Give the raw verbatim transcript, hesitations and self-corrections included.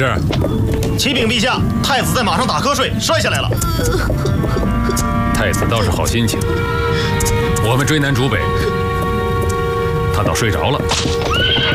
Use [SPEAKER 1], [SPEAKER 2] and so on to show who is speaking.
[SPEAKER 1] 事？
[SPEAKER 2] 启禀陛下，太子在马上打瞌睡，摔下来了。
[SPEAKER 1] 太子倒是好心情，我们追南逐北，他倒睡着了。